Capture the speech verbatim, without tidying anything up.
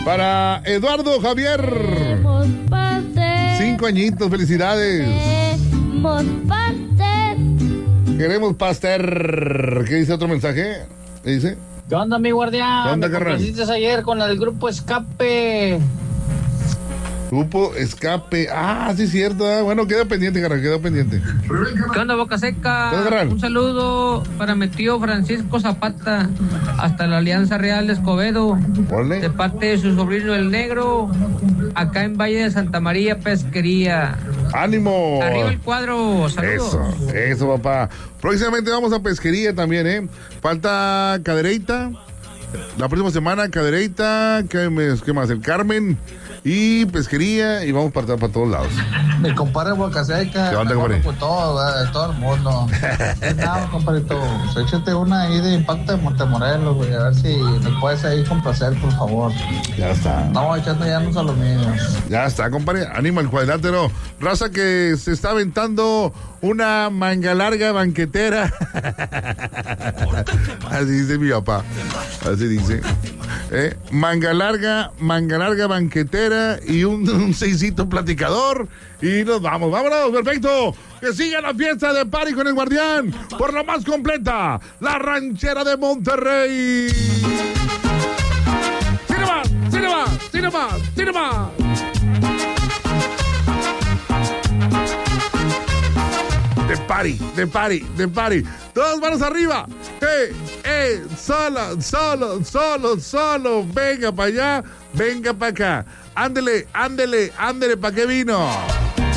Para Eduardo Javier. Cinco añitos, felicidades. Queremos pastel. ¿Qué dice otro mensaje? ¿Qué dice? ¿Qué onda, mi guardián? ¿Qué onda, Me carnal? complaciste ayer con el grupo Escape. Grupo Escape. Ah, sí, cierto. Ah, bueno, queda pendiente, carnal, quedó pendiente. ¿Qué onda, Boca Seca? ¿Qué onda, carnal? Un saludo para mi tío Francisco Zapata, hasta la Alianza Real de Escobedo, Ole. de parte de su sobrino el Negro, acá en Valle de Santa María, Pesquería. ¡Ánimo! Arriba el cuadro, saludos. Eso, eso, papá. Próximamente vamos a pesquería también, ¿eh? Falta Cadereyta. La próxima semana, Cadereyta. ¿Qué, me- qué más? El Carmen. Y pesquería. Y vamos para, para todos lados. Mi compadre Bocaseca, ¿Qué onda, mejor compadre? por todo, ¿verdad? De todo el mundo. Es nada, compadrito. Pues échate una ahí de Impacto de Montemorelos, güey. A ver si me puedes ahí complacer, por favor. Ya está. Estamos echando ya unos aluminios. Ya está, compadre. Anima el cuadrilátero. Raza que se está aventando una manga larga banquetera. Así dice mi papá. Así dice. Eh, manga larga, manga larga banquetera y un, un seisito platicador. Y nos vamos, vámonos, perfecto. Que siga la fiesta de party con el guardián. Por la más completa, la ranchera de Monterrey. ¡Cinema! ¡Cinema! ¡Cinema! ¡Cinema! De party, de party, de party. Todas manos arriba. Eh, eh, solo, solo, solo, solo. Venga para allá, venga para acá. Ándele, ándele, ándele, ¿para qué vino?